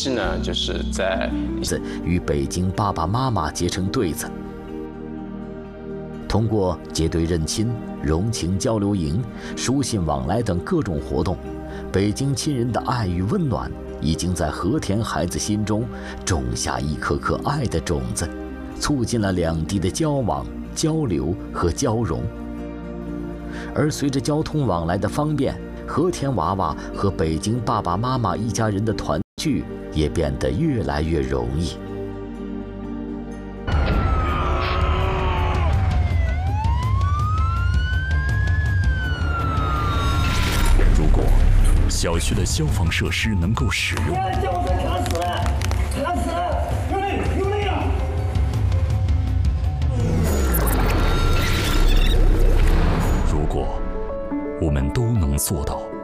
期呢，就是在与北京爸爸妈妈结成对子。通过结对认亲、融情交流营、书信往来等各种活动，北京亲人的爱与温暖已经在和田孩子心中种下一颗颗爱的种子，促进了两地的交往、交流和交融。而随着交通往来的方便，和田娃娃和北京爸爸妈妈一家人的团聚也变得越来越容易。 如果小区的消防设施能够使用，如果我们都能做到